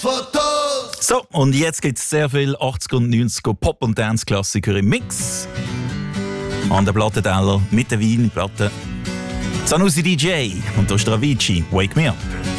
So, und jetzt gibt es sehr viel 80er und 90er Pop- und Dance-Klassiker im Mix. An der Plattenteller mit der Weinplatte. Zanussi DJ und der Stravici, Wake Me Up.